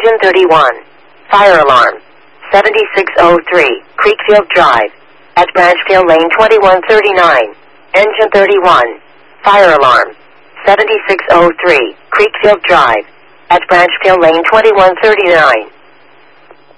Engine 31. Fire alarm. 7603, Creekfield Drive. At Branchfield Lane 2139. Engine 31. Fire alarm. 7603, Creekfield Drive. At Branchfield Lane 2139.